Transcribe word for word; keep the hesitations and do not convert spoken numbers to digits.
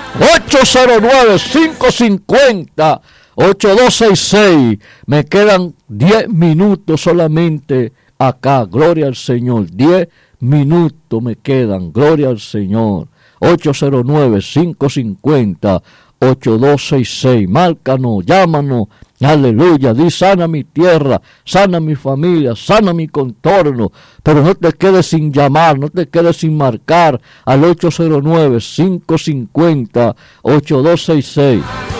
ocho cero nueve, cinco cinco cero, ocho dos seis seis. Me quedan diez minutos solamente acá. Gloria al Señor. diez minutos me quedan. Gloria al Señor. ocho cero nueve, cinco cinco cero, ocho dos seis seis. Márcanos, llámanos. Aleluya, di sana mi tierra, sana mi familia, sana mi contorno, pero no te quedes sin llamar, no te quedes sin marcar al ocho cero nueve, cinco cinco cero, ocho dos seis seis.